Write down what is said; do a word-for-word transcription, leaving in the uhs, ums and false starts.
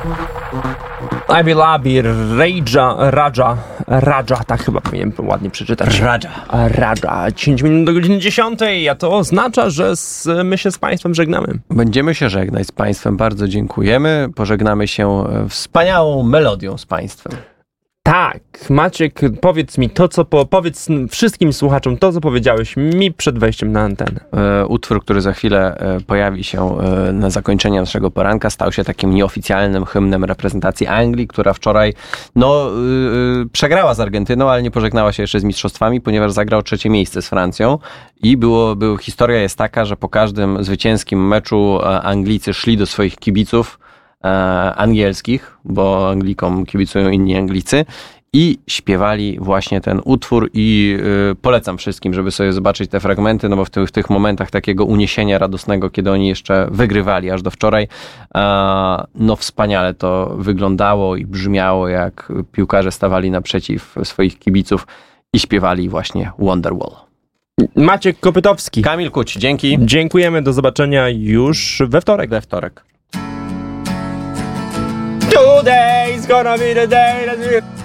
I will Abi Raja, Raja, Raja, tak chyba powinienem ładnie przeczytać. Raja. Raja. dziesięć minut do godziny dziesiątej, a to oznacza, że z, my się z Państwem żegnamy. Będziemy się żegnać z Państwem, bardzo dziękujemy. Pożegnamy się wspaniałą melodią z Państwem. Tak, Maciek, powiedz mi to, co po, powiedz wszystkim słuchaczom to, co powiedziałeś mi przed wejściem na antenę. E, utwór, który za chwilę e, pojawi się e, na zakończenie naszego poranka, stał się takim nieoficjalnym hymnem reprezentacji Anglii, która wczoraj no, e, przegrała z Argentyną, ale nie pożegnała się jeszcze z mistrzostwami, ponieważ zagrał trzecie miejsce z Francją i było, było, historia jest taka, że po każdym zwycięskim meczu e, Anglicy szli do swoich kibiców angielskich, bo Anglikom kibicują inni Anglicy i śpiewali właśnie ten utwór i y, polecam wszystkim, żeby sobie zobaczyć te fragmenty, no bo w tych, w tych momentach takiego uniesienia radosnego, kiedy oni jeszcze wygrywali aż do wczoraj, a, no wspaniale to wyglądało i brzmiało, jak piłkarze stawali naprzeciw swoich kibiców i śpiewali właśnie Wonderwall. Maciek Kopytowski. Kamil Kuć, dzięki. Dziękujemy, do zobaczenia już we wtorek. We wtorek. Today's gonna be the day that we...